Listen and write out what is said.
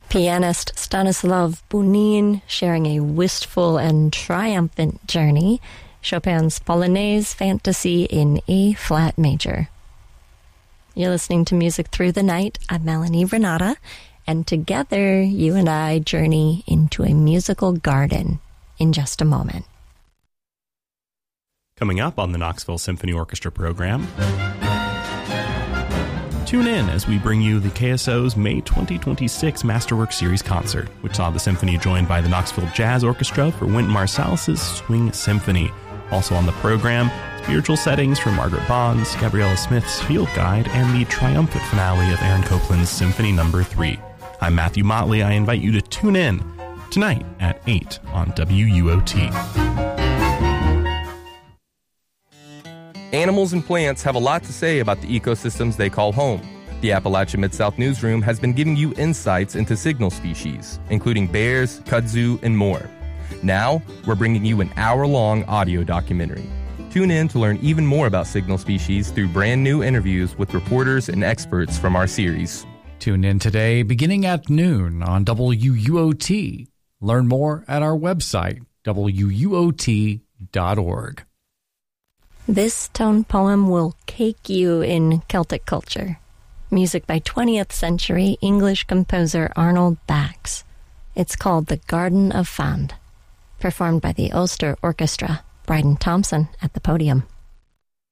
Pianist Stanislav Bunin sharing a wistful and triumphant journey, Chopin's Polonaise Fantasy in A-flat major. You're listening to Music Through the Night. I'm Melanie Renata, and together you and I journey into a musical garden in just a moment. Coming up on the Knoxville Symphony Orchestra program, tune in as we bring you the KSO's May 2026 Masterwork Series concert, which saw the symphony joined by the Knoxville Jazz Orchestra for Wynton Marsalis' Swing Symphony. Also on the program, spiritual settings from Margaret Bond's, Gabriella Smith's Field Guide, and the triumphant finale of Aaron Copland's Symphony No. 3. I'm Matthew Motley. I invite you to tune in tonight at 8 on WUOT. Animals and plants have a lot to say about the ecosystems they call home. The Appalachia Mid-South Newsroom has been giving you insights into signal species, including bears, kudzu, and more. Now, we're bringing you an hour-long audio documentary. Tune in to learn even more about signal species through brand new interviews with reporters and experts from our series. Tune in today beginning at noon on WUOT. Learn more at our website, wuot.org. This tone poem will cake you in Celtic culture. Music by 20th century English composer Arnold Bax. It's called The Garden of Fand, performed by the Ulster Orchestra. Bryden Thompson at the podium.